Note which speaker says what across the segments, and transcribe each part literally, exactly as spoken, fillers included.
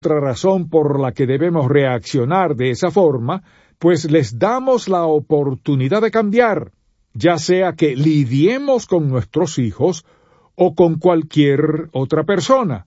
Speaker 1: otra razón por la que debemos reaccionar de esa forma, pues les damos la oportunidad de cambiar, ya sea que lidiemos con nuestros hijos o con cualquier otra persona.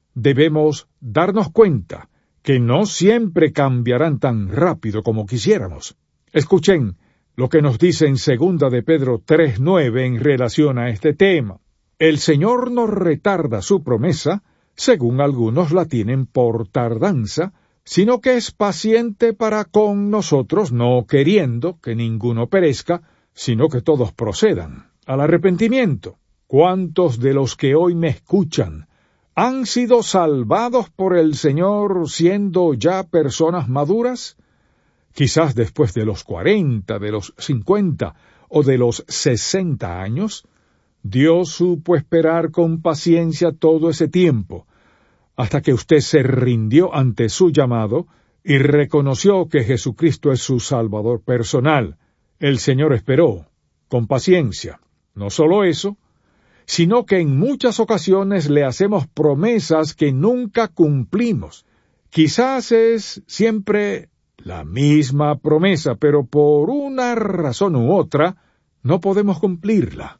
Speaker 1: Debemos darnos cuenta que no siempre cambiarán tan rápido como quisiéramos. Escuchen lo que nos dice en segunda de Pedro tres nueve en relación a este tema. El Señor no retarda su promesa, según algunos la tienen por tardanza, sino que es paciente para con nosotros, no queriendo que ninguno perezca, sino que todos procedan al arrepentimiento. ¿Cuántos de los que hoy me escuchan han sido salvados por el Señor siendo ya personas maduras? Quizás después de los cuarenta, de los cincuenta o de los sesenta años, Dios supo esperar con paciencia todo ese tiempo, hasta que usted se rindió ante su llamado y reconoció que Jesucristo es su Salvador personal. El Señor esperó con paciencia. No solo eso, sino que en muchas ocasiones le hacemos promesas que nunca cumplimos. Quizás es siempre la misma promesa, pero por una razón u otra no podemos cumplirla.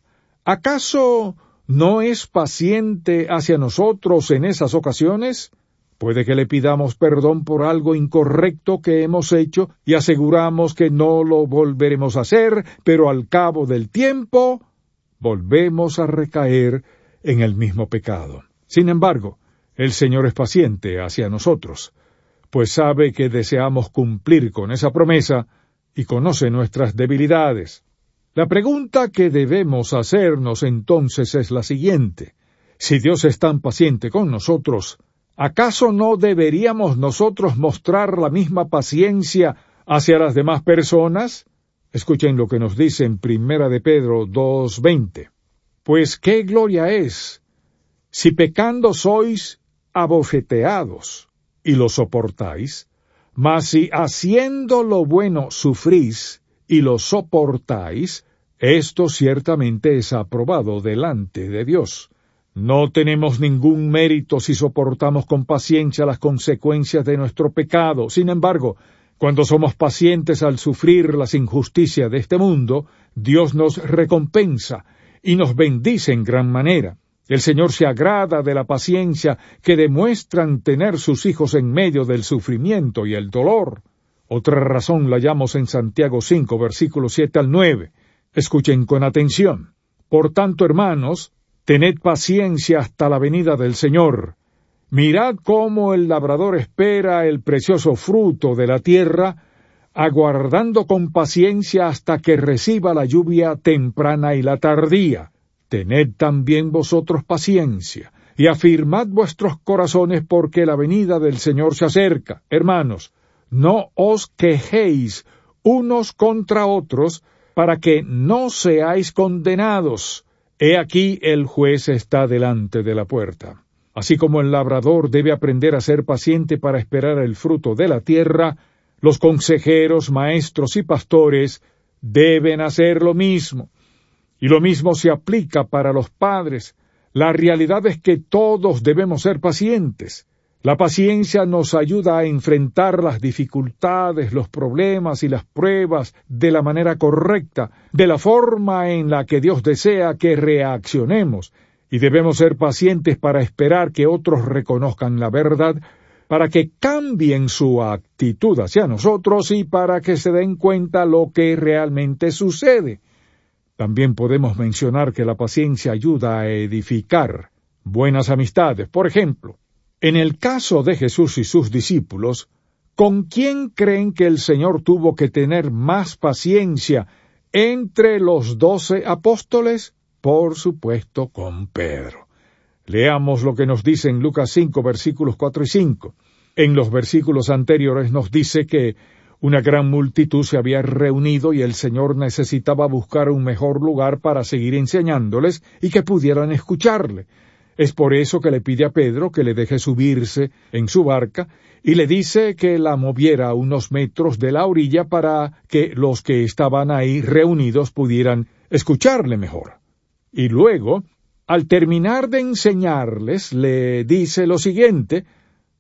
Speaker 1: ¿Acaso no es paciente hacia nosotros en esas ocasiones? Puede que le pidamos perdón por algo incorrecto que hemos hecho y aseguramos que no lo volveremos a hacer, pero al cabo del tiempo volvemos a recaer en el mismo pecado. Sin embargo, el Señor es paciente hacia nosotros, pues sabe que deseamos cumplir con esa promesa y conoce nuestras debilidades. La pregunta que debemos hacernos entonces es la siguiente: si Dios es tan paciente con nosotros, ¿acaso no deberíamos nosotros mostrar la misma paciencia hacia las demás personas? Escuchen lo que nos dice en Primera de Pedro dos veinte. Pues qué gloria es, si pecando sois abofeteados, y lo soportáis, mas si haciendo lo bueno sufrís, y lo soportáis, esto ciertamente es aprobado delante de Dios. No tenemos ningún mérito si soportamos con paciencia las consecuencias de nuestro pecado. Sin embargo, cuando somos pacientes al sufrir las injusticias de este mundo, Dios nos recompensa y nos bendice en gran manera. El Señor se agrada de la paciencia que demuestran tener sus hijos en medio del sufrimiento y el dolor. Otra razón la hallamos en Santiago cinco, versículos siete al nueve. Escuchen con atención. Por tanto, hermanos, tened paciencia hasta la venida del Señor. Mirad cómo el labrador espera el precioso fruto de la tierra, aguardando con paciencia hasta que reciba la lluvia temprana y la tardía. Tened también vosotros paciencia, y afirmad vuestros corazones, porque la venida del Señor se acerca. Hermanos, no os quejéis unos contra otros, para que no seáis condenados. He aquí el juez está delante de la puerta. Así como el labrador debe aprender a ser paciente para esperar el fruto de la tierra, los consejeros, maestros y pastores deben hacer lo mismo. Y lo mismo se aplica para los padres. La realidad es que todos debemos ser pacientes. La paciencia nos ayuda a enfrentar las dificultades, los problemas y las pruebas de la manera correcta, de la forma en la que Dios desea que reaccionemos, y debemos ser pacientes para esperar que otros reconozcan la verdad, para que cambien su actitud hacia nosotros y para que se den cuenta lo que realmente sucede. También podemos mencionar que la paciencia ayuda a edificar buenas amistades. Por ejemplo, en el caso de Jesús y sus discípulos, ¿con quién creen que el Señor tuvo que tener más paciencia entre los doce apóstoles? Por supuesto, con Pedro. Leamos lo que nos dice en Lucas cinco, versículos cuatro y cinco. En los versículos anteriores nos dice que una gran multitud se había reunido y el Señor necesitaba buscar un mejor lugar para seguir enseñándoles y que pudieran escucharle. Es por eso que le pide a Pedro que le deje subirse en su barca y le dice que la moviera a unos metros de la orilla para que los que estaban ahí reunidos pudieran escucharle mejor. Y luego, al terminar de enseñarles, le dice lo siguiente: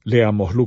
Speaker 1: Leamos